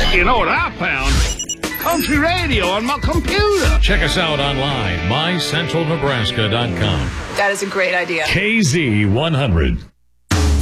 You know what I found? Country radio on my computer. Check us out online, mycentralnebraska.com. That is a great idea. KZ100.